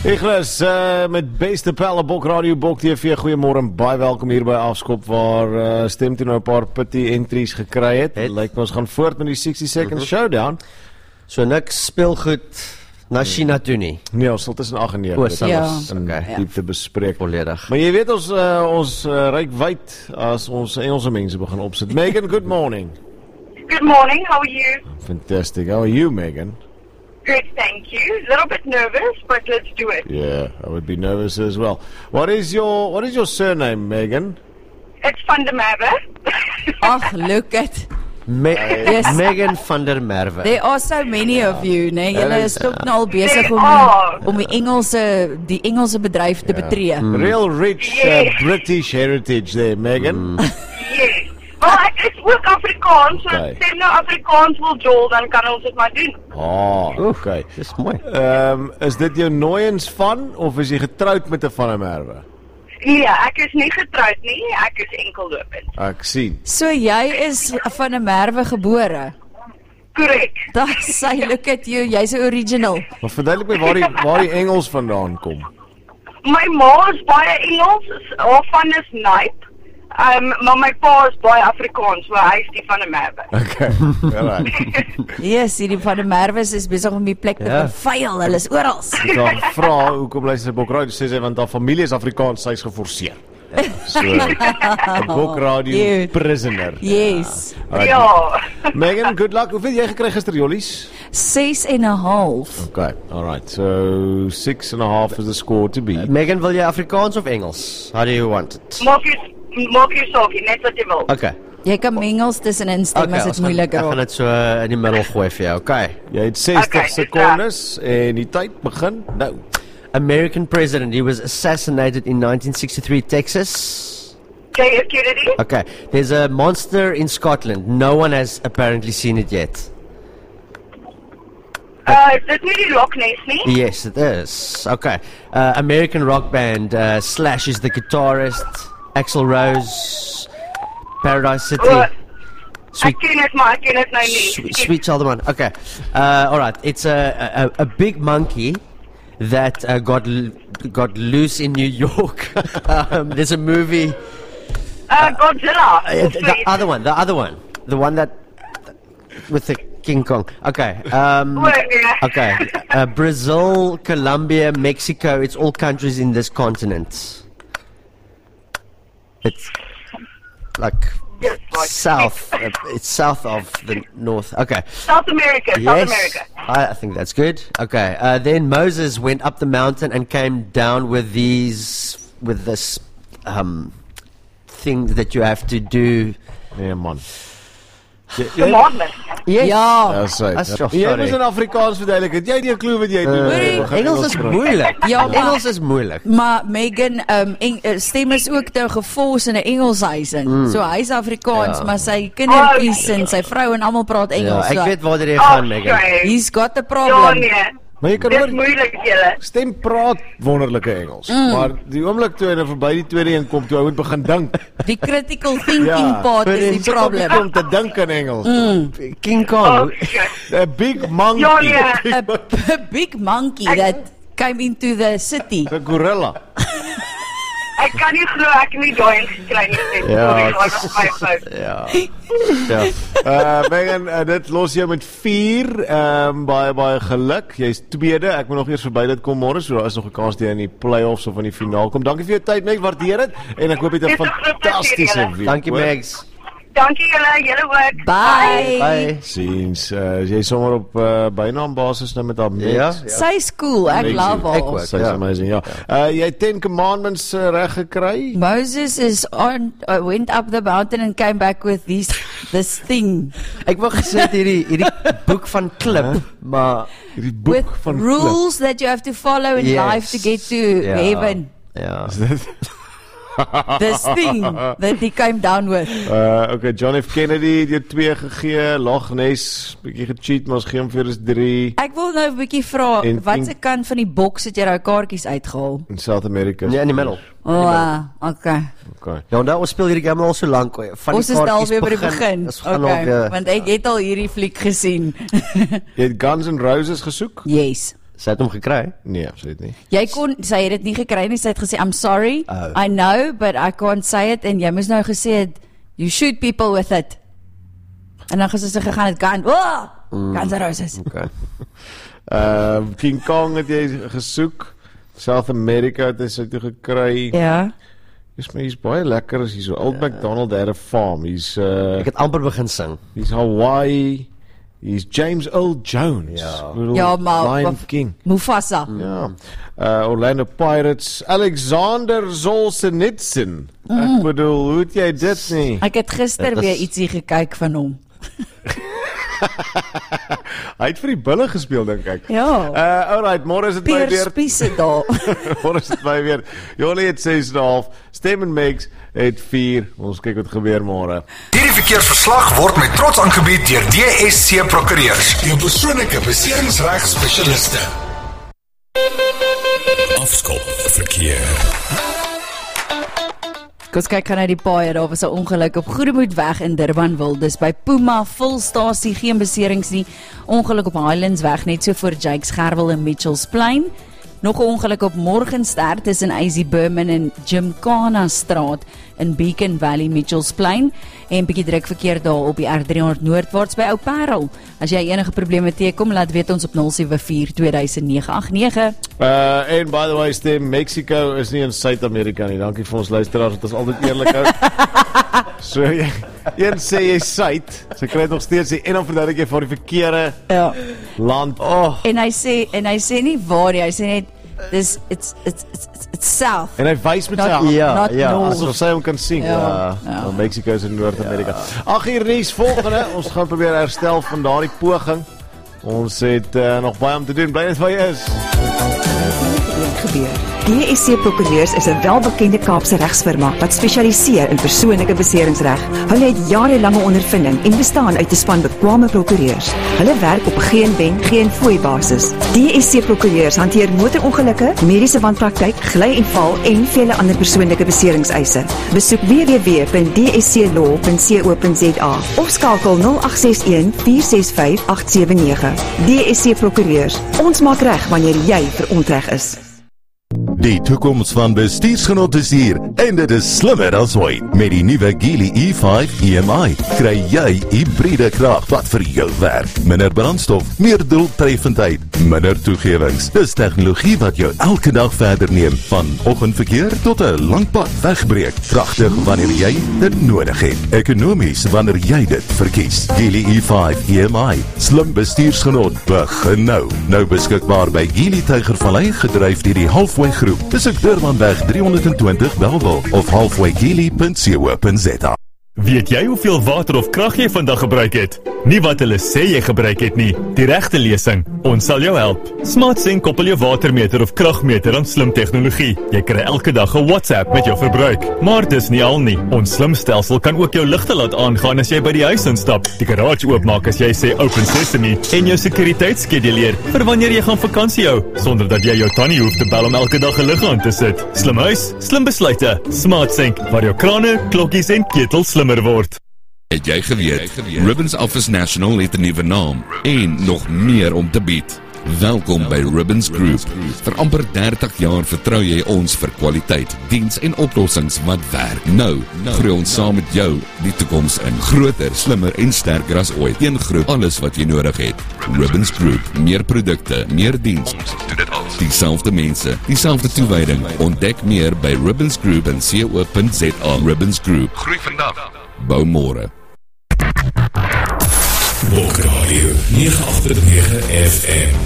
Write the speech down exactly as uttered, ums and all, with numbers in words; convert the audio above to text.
Iglis, uh, met beste pelle Bok Radio, Bok T V, goeiemôre en baie welkom hier by Afskop waar uh, Stem toe nou 'n paar pity entries gekry het. Het. Lyk my ons gaan voort met die sixty second mm-hmm. showdown. So niks speelgoed na China toe nie. Nee, ons sal tussen ag en nege dit ja. in okay. diepte bespreek. Volledig. Maar jy weet ons uh, ons uh, ryk wyd as ons Engelse mense begin opsit. Megan, good morning. Good morning, how are you? Fantastic. How are you, Megan? Good, thank you. A little bit nervous, but let's do it. Yeah, I would be nervous as well. What is your What is your surname, Megan? It's Van der Merwe. Ach, look at. Me yes. Megan van der Merwe. There are so many of you, né? Julle is ook nou al besig om om die Engelse die Engelse bedryf te betree. Mm. Real rich uh, British heritage there, Megan. Mm. Yes. Well, ek is ook Afrikaans, so Okay. sê nou Afrikaans wil jol, dan kan ons dit maar doen. Ah, okay. Dis mooi. Ehm um, is dit jou nooiens van of is jy getroud met 'n Van der Merwe? Nee, ek is nie getroud nie, ek is enkel lopend. Ek sien. So jy is van 'n Merwe gebore. Correct. Dat sy look at you, jy's 'n original. Maar verduidelik my waar die waar die Engels vandaan kom. My ma is baie Engels, haar van is Naip. Um, maar my pa is baie Afrikaans, so hy is die Van der Merwe. Okay. Alright. Yes, hierdie van 'n Merwes is besig om die plek te Ja. vervuil. Hulle is oral. Ek gaan vra hoekom luister Bok Radio, sê sy want haar familie is Afrikaans, sy's geforseer. So 'n Bok Radio Cute. prisoner. Yes. Alright. Ja. Megan, good luck. Hoeveel jy gekry gister, Jollies? Six and a half. Okay, alright. So six and a half is the score to beat. Megan, wil jy Afrikaans of Engels? How do you want it? Maak jy maak jy sorgie, net wat jy wil. Okay. Jy kan mengels tussenin stem Okay, as dit ons gaan- moeilik Ek gaan raak. dit so uh, in die middel gooi vir jou. Okay. Jy het sestig Okay, sekondes en die tyd begin nou. American president, he was assassinated in nineteen sixty-three, Texas. J F Kennedy? Okay. There's a monster in Scotland. No one has apparently seen it yet. Uh, is dit nie die Loch Ness nie? Yes, it is. Okay. Uh, American rock band, uh, Slash is the guitarist. Axl Rose, Paradise City. O, Sweet, Ek ken dit, maar ek ken dit nou nie. sweet, sweet Child of Mine. Okay. Uh, all right. It's a, a, a big monkey that uh, got l- got loose in New York. um, there's a movie. Uh, Godzilla. Uh, the other one. The other one. The one that with the King Kong. Okay. Um, O, nee. okay. Uh, Brazil, Colombia, Mexico. It's all countries in this continent. It's like Yes, like- south. uh, it's south of the north. Okay. South America, South Yes, America. I, I think that's good. Okay. Uh, then Moses went up the mountain and came down with these, with this um, thing that you have to do. Nee man. Commandment. Yes. Ja. Ja, sê. That's so Jy sorry. moet in Afrikaans verduidelik. Het jy die klou wat jy doen? Hoorie, Begin Engels is praat. moeilijk. Ja, maar- Engels is moeilijk. Maar Megan, um, Eng, uh, stem is ook te gefors in 'n Engelshuis in. Mm. So hy's Afrikaans, Ja. maar sy kindertjies en sy vrou en almal praat Ja, Engels. ek so weet waar jy Oh, gaan, Megan. shame. he's got a Ja, problem. nee. Maar jy kan Dit is hoor, moeilik, julle. Stem praat wonderlike Engels. Mm. Maar die oomblik toe hy nou verby die tweede een kom, toe hy moet begin dink. Die critical thinking Ja. part is die Sy kom problem. nie om te dink in Engels. King Oh, Kong. shit. A big monkey. Ja, nee. A b- big monkey that came into the city. 'n gorilla. Ek kan nie glo ek het nie daai ingekry nie. Ja, Sorry, ek- dit was my fout. Ja. Ja. Uh Megan, uh, dit los jou met vier. Ehm um, baie baie geluk. Jy's tweede. Ek moet nog eers verby dit kom môre, so daar is nog 'n kans dat jy in die play-offs of in die finaal kom. Dankie vir jou tyd, Meg, waardeer dit. En ek hoop jy het 'n Dis 'n groot fantastiese plesier, week. Dankie, hoor. Megs. Dankie julle, julle ook. Bye. Bye. Siens, uh, jy sommer op uh, bynaambasis nou met haar mate. Ja. Sy's cool, ek Amazing. love Ek haar. ook. Sy's Ja. amazing, ja. Uh, jy het ten commandments uh, reg gekry? Moses is on uh, went up the mountain and came back with this this thing Ek wou gesê het hierdie hierdie boek van klip, maar Hierdie boek with van rules that you have to follow in Yes. life to get to Ja. heaven. ja. This thing that he came down with. Uh, okay, John F. Kennedy het jou twee gegee, Loch Ness, bietjie gecheat, maar ons gee hom vir is drie Ek wil nou 'n bietjie vra, En- watse en- kant van die boks het jy daai kaartjies uitgehaal? in South America. Ja, in die middel. O, oh, okay. Okay. Ja, nou ons speel hierdie game al so lank. Van Ons die is al kaartjies weer by die begin. Ons gaan Okay, al weer. want ek het al hierdie fliek gesien. Jy het Guns N' Roses gesoek? Yes. Sy het hom gekry. Nee, absoluut nie. Jy kon, sy het dit nie gekry nie, sy het gesê, I'm sorry, Oh. I know, but I can't say it, en jy moes nou gesê het, you shoot people with it. En dan gesê sy gegaan het, Gun, oh, Guns N' Roses. Okay. Um, King Kong het jy gesoek, South America het hy sy toe gekry. Ja. Dis maar, hy's baie lekker as hy so, Old MacDonald had a farm, hy's, uh, Ek het amper begin sing. hy's Hawaii, hy's James Earl Jones. Ja. Little Ja, maar, Lion wat- King. Mufasa. Ja, uh, Orlando Pirates, Alexander Solzhenitsyn. Ek bedoel, hoe het jy dit nie? Ek het gister Dit is- weer ietsie gekyk van hom. Hy het vir die Bulle gespeel, dink ek. Ja. Uh, alright, môre is dit by Peer weer. Spiese daar. Môre is dit by weer. Jolie het ses en 'n half, Stem en Megs het vier. Ons kyk wat gebeur môre. Hierdie verkeersverslag word met trots aangebied deur D S C Prokureurs, jou persoonlike beseringsregspesialiste. Afskop verkeer. Kom ons kyk gaan na die paaie. Daar was 'n ongeluk op Goedemoedweg in Durbanville. Dis by Puma volstasie, geen beserings nie. Ongeluk op Highlandsweg net so voor Jakes Gerwel en Mitchells Plain. Nog 'n ongeluk op Morgenster tussen A Z Burman en Gymkhana Straat in Beacon Valley, Mitchells Plain. En bietjie druk verkeer daar op die R driehonderd noordwaarts by Ou Parel. As jy enige probleme teekom, laat weet ons op nul sewe vier twee nege agt nege. Uh, en by the way, Stem, Mexico is nie in Suid-Amerika nie. Dankie vir ons luisteraars, dit is altyd eerlik hou. So, jy, een sê jy Suid, sy kry het nog steeds die, en dan verduidelik jy vir die verkeerde Ja. land. Oh, En hy sê en hy sê nie waar nie, hy sê net dis it's it's it's, it's south. En hy wys met sy Not- hand. ja, not ja, north. Asof sy hom kan sien. Ja, Ja, ja. ja. Mexico is in Noord-Amerika. Ag hier nuus volgende. Ons gaan probeer herstel van daardie poging. Ons het uh, nog baie om te doen. Bly net waar jy is. gebeur. D S C Prokureurs is 'n welbekende Kaapse regsfirma wat spesialiseer in persoonlike beseringsreg. Hulle het jarelange ondervinding en bestaan uit 'n span bekwame prokureurs. Hulle werk op 'n geen wen, geen fooi basis. D S C Prokureurs hanteer motorongelukke, mediese wanpraktyk, gly en val en vele ander persoonlike beseringseise. Besoek w w w punt d s c law punt co punt z a of skakel nul agt ses een vier ses vyf agt sewe nege. D S C Prokureurs. Ons maak reg wanneer jy verontreg is. Die toekoms van bestuursgenot is hier en dit is slimmer as ooit. Met die nuwe Geely E vyf E M I kry jy hybride krag wat vir jou werk. Minder brandstof, meer doeltreffendheid, minder toegewings. Dis tegnologie wat jou elke dag verder neem, van oggendverkeer tot 'n lang pad wegbreek. Kragtig wanneer jy dit nodig het. Ekonomies wanneer jy dit verkies. Geely E vyf E M I, slim bestuursgenot, begin nou. Nou beskikbaar by Geely Tygervallei, gedryf deur die Halfway Groep. Besoek Durbanweg driehonderd twintig Bellville of halfway geely punt co punt z a. Weet jy hoeveel water of krag jy vandag gebruik het? Nie wat hulle sê jy gebruik het nie. Die regte lesing. Ons sal jou help. SmartSync koppel jou watermeter of kragmeter aan slim tegnologie. Jy kry elke dag 'n WhatsApp met jou verbruik. Maar dis nie al nie. Ons slim stelsel kan ook jou ligte laat aangaan as jy by die huis instap, die garage oopmaak as jy sê open sesame en jou sekuriteit skeduleer vir wanneer jy gaan vakansie hou, sonder dat jy jou tannie hoef te bel om elke dag 'n lig aan te sit. Slim huis, slim besluite. SmartSync, waar jou krane, klokkies en ketels slim word. Het jy geweet, Ribbons Office National het 'n nuwe naam en nog meer om te bied. Welkom by Ribbons Group. Vir amper dertig jaar vertrou jy ons vir kwaliteit, diens en oplossings wat werk. Nou, groei ons saam met jou die toekoms in. Groter, slimmer en sterker as ooit. Een groep, alles wat jy nodig het. Ribbons Group, meer produkte, meer diens. Ons doen dit al. Dieselfde mense, dieselfde toewyding. Ontdek meer by ribbons group en co punt z a. Ribbons Group. Groei vandag. Bou môre. Bokradio nege agt nege F M.